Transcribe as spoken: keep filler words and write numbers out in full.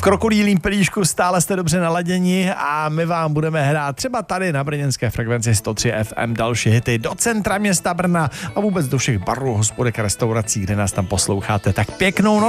V Krokodýlím pelíšku stále jste dobře naladěni a my vám budeme hrát třeba tady na brněnské frekvenci sto tři F M další hity do centra města Brna a vůbec do všech barů, hospodek a restaurací, kde nás tam posloucháte. Tak pěknou noc.